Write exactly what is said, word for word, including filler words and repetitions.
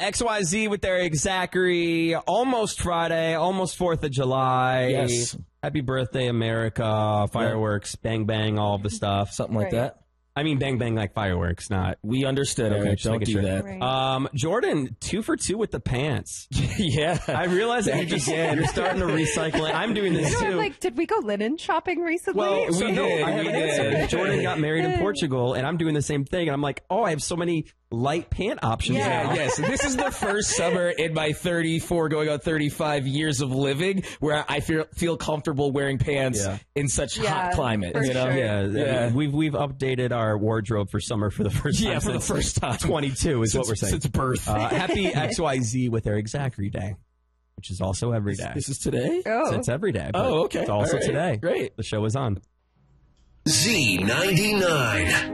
X Y Z with Eric Zachary. Almost Friday, almost fourth of July. Yes. Happy birthday, America. Fireworks, yeah. Bang, bang, all of the stuff. Something like right. that. I mean, bang, bang, like fireworks, not... We understood, okay, Eric. Don't do sure. that. Right. Um, Jordan, two for two with the pants. Yeah. I realize that you just, yeah, you're starting to recycle it. I'm doing this, you know, too. Like, did we go linen shopping recently? Well, we so, did. No, I have we an answer. did. Jordan got married in Portugal, and I'm doing the same thing. And I'm like, oh, I have so many light pant options Yeah. now. Yes, this is the first summer in my thirty-four, going on thirty-five years of living where I feel feel comfortable wearing pants Yeah. in such Yeah, hot climate. for You know? sure. Yeah, Yeah. we've we've updated our wardrobe for summer for the first time. Yeah, for the since first time. twenty-two is Since- what we're saying. since birth. Uh, happy X Y Z with Eric Zachary Day, which is also every day. This is today? Oh. So it's every day. but Oh, okay. It's also All right. today. Great. The show is on. Z ninety-nine.